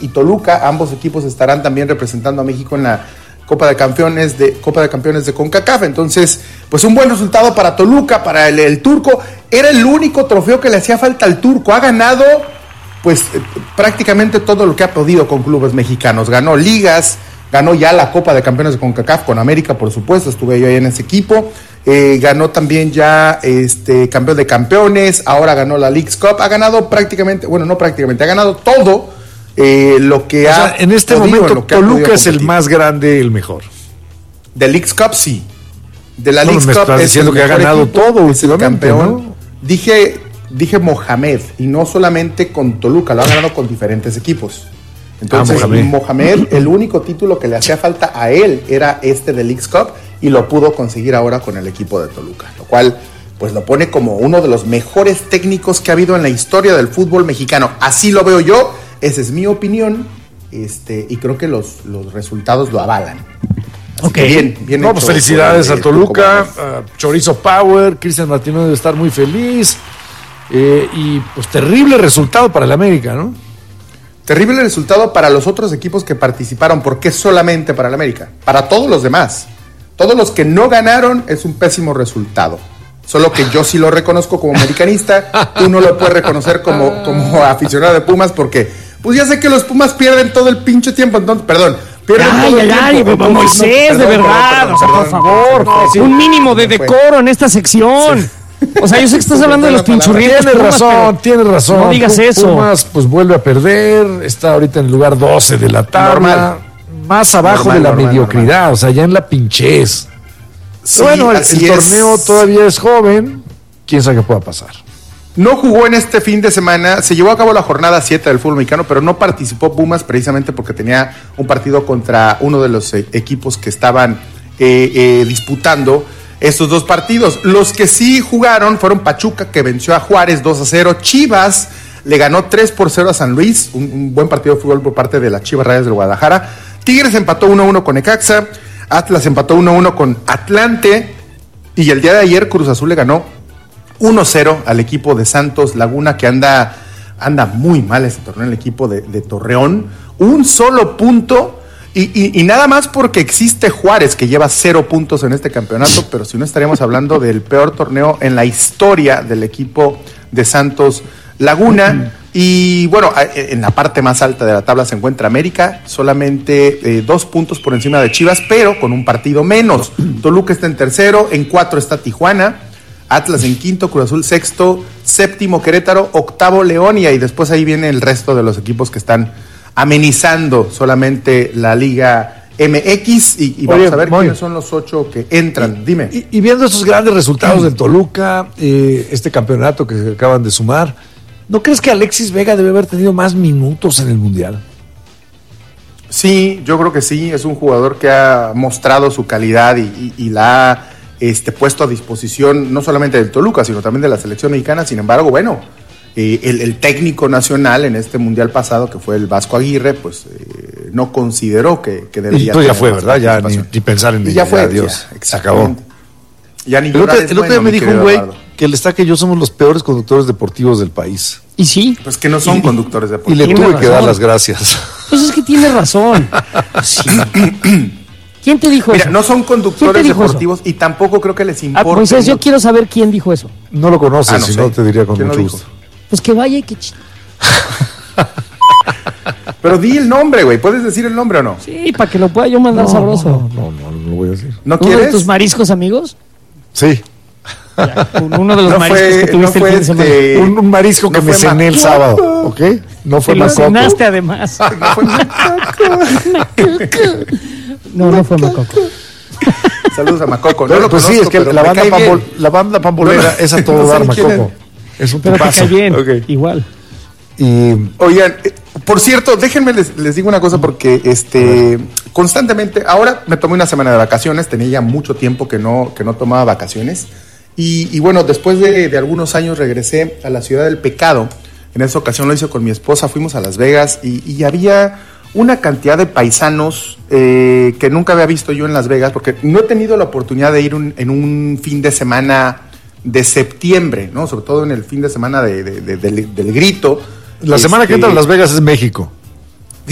y Toluca. Ambos equipos estarán también representando a México en la Copa de Campeones de CONCACAF. Entonces, pues un buen resultado para Toluca, para el turco. Era el único trofeo que le hacía falta al turco. Ha ganado pues prácticamente todo lo que ha podido con clubes mexicanos. Ganó ligas, ganó ya la Copa de Campeones de CONCACAF con América, por supuesto, estuve yo ahí en ese equipo. Ganó también ya campeón de campeones, ahora ganó la Leagues Cup. Ha ganado prácticamente, bueno, no prácticamente, ha ganado todo lo que ha... O sea, en este momento Toluca es el más grande, el mejor. De Leagues Cup, sí. De la Leagues Cup estás diciendo que ha ganado equipo, todo es el campeón, ¿no? Dije Mohamed, y no solamente con Toluca, lo ha ganado con diferentes equipos. Entonces, Mohamed, el único título que le hacía falta a él era de Leagues Cup, y lo pudo conseguir ahora con el equipo de Toluca, lo cual pues lo pone como uno de los mejores técnicos que ha habido en la historia del fútbol mexicano. Así lo veo yo, esa es mi opinión, y creo que los resultados lo avalan. Ok, bien no, pues felicidades a Toluca, Chorizo Power, Cristian Martínez debe estar muy feliz, y pues terrible resultado para el América, ¿no? Terrible resultado para los otros equipos que participaron, porque solamente para el América, para todos los demás. Todos los que no ganaron es un pésimo resultado. Solo que yo sí lo reconozco como americanista, tú no lo puedes reconocer como aficionado de Pumas, porque pues ya sé que los Pumas pierden todo el pinche tiempo, entonces, perdón. Moisés, de verdad, o sea, por favor, un mínimo de decoro en esta sección. Sí. O sea, yo sé que estás hablando de los pinchurrientes. Tienes razón. No digas eso. Pumas, pues vuelve a perder, está ahorita en el lugar 12 de la tabla, más abajo de la mediocridad, o sea, ya en la pinchez. Sí, bueno, el torneo todavía es joven, quién sabe qué pueda pasar. No jugó en este fin de semana, se llevó a cabo la jornada 7 del fútbol mexicano, pero no participó Pumas precisamente porque tenía un partido contra uno de los equipos que estaban disputando estos dos partidos. Los que sí jugaron fueron Pachuca, que venció a Juárez 2-0, Chivas le ganó 3-0 a San Luis, un buen partido de fútbol por parte de las Chivas Rayadas del Guadalajara. Tigres empató 1-1 con Necaxa, Atlas empató 1-1 con Atlante, y el día de ayer Cruz Azul le ganó 1-0 al equipo de Santos Laguna, que anda muy mal este torneo, el equipo de Torreón. Un solo punto, y nada más porque existe Juárez, que lleva 0 puntos en este campeonato, pero si no estaríamos hablando del peor torneo en la historia del equipo de Santos Laguna. Y bueno, en la parte más alta de la tabla se encuentra América, solamente 2 puntos por encima de Chivas, pero con un partido menos. Toluca está en tercero, en 4 está Tijuana, Atlas en quinto, Cruz Azul sexto, séptimo Querétaro, octavo León, y ahí después ahí viene el resto de los equipos que están amenizando solamente la Liga MX, y vamos a ver quiénes son los 8 que entran. Dime. Y viendo esos grandes resultados del Toluca, este campeonato que acaban de sumar, ¿no crees que Alexis Vega debe haber tenido más minutos en el Mundial? Sí, yo creo que sí, es un jugador que ha mostrado su calidad y la ha puesto a disposición no solamente del Toluca, sino también de la selección mexicana. Sin embargo, bueno, el técnico nacional en este Mundial pasado, que fue el Vasco Aguirre, pues no consideró que debería... Y ya fue, ¿verdad? Ya ni pensar en ya fue, adiós, se acabó. Ya ni el otro día me dijo un güey que el Estaca y yo somos los peores conductores deportivos del país. ¿Y sí? Pues que no son conductores deportivos. Y le tuve que dar las gracias. Pues es que tiene razón. Sí. ¿Quién te dijo eso? Mira, no son conductores deportivos y tampoco creo que les importa. Pues yo quiero saber quién dijo eso. No lo conoces, si no te diría con mucho gusto. Pues que vaya y que... Pero di el nombre, güey. ¿Puedes decir el nombre o no? Sí, para que lo pueda yo mandar sabroso. No lo voy a decir. ¿No quieres? ¿Uno de tus mariscos amigos? Sí. Ya, uno de los mariscos que tuviste el fin de semana. Un marisco que me cené el sábado, ¿ok? No fue Macoco. Lo cenaste además. No fue Macoco. No fue Macoco. Saludos a Macoco. No, pues sí, es que la banda pambolera es a todo dar, Macoco. Es un tipazo. Pero te cae bien, igual. Y oigan, por cierto, déjenme les digo una cosa, porque constantemente, ahora me tomé una semana de vacaciones, tenía ya mucho tiempo que no tomaba vacaciones, y bueno, después de algunos años regresé a la ciudad del pecado. En esa ocasión lo hice con mi esposa, fuimos a Las Vegas, y había una cantidad de paisanos que nunca había visto yo en Las Vegas, porque no he tenido la oportunidad de ir en un fin de semana de septiembre, ¿no? Sobre todo en el fin de semana del grito. La semana que entra a Las Vegas es México.